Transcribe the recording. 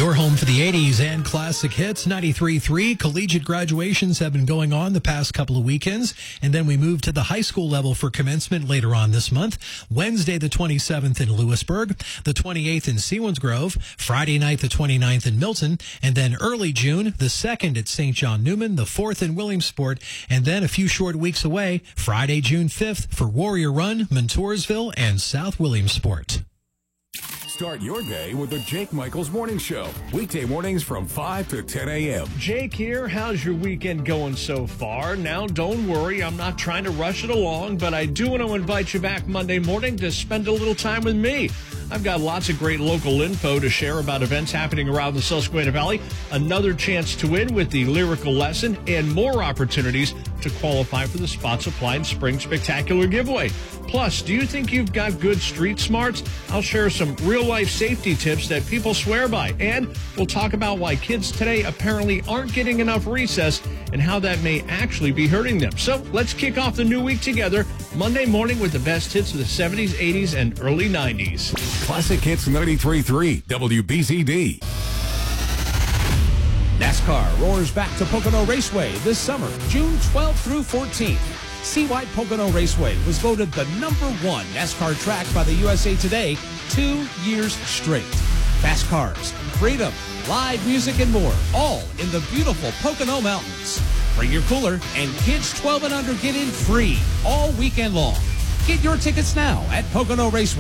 Your home for the 80s and classic hits, 93.3. Collegiate graduations have been going on the past couple of weekends, and then we move to the high school level for commencement later on this month. Wednesday the 27th in Lewisburg, the 28th in Selinsgrove, Friday night the 29th in Milton, and then early June, the 2nd at St. John Newman, the 4th in Williamsport, and then a few short weeks away, Friday, June 5th for Warrior Run, Montoursville, and South Williamsport. Start your day with the Jake Michaels Morning Show. Weekday mornings from 5 to 10 a.m. Jake here. How's your weekend going so far? Now, don't worry. I'm not trying to rush it along, but I do want to invite you back Monday morning to spend a little time with me. I've got lots of great local info to share about events happening around the Susquehanna Valley, another chance to win with the lyrical lesson, and more opportunities to qualify for the Spot Supply and Spring Spectacular giveaway. Plus, do you think you've got good street smarts? I'll share some real-life safety tips that people swear by. And we'll talk about why kids today apparently aren't getting enough recess and how that may actually be hurting them. So let's kick off the new week together, Monday morning with the best hits of the 70s, 80s, and early 90s. Classic Hits 93.3 WBZD. NASCAR roars back to Pocono Raceway this summer, June 12th through 14th. See why Pocono Raceway was voted the #1 NASCAR track by the USA Today 2 years straight. Fast cars, freedom, live music, and more, all in the beautiful Pocono Mountains. Bring your cooler, and kids 12 and under get in free all weekend long. Get your tickets now at Pocono Raceway.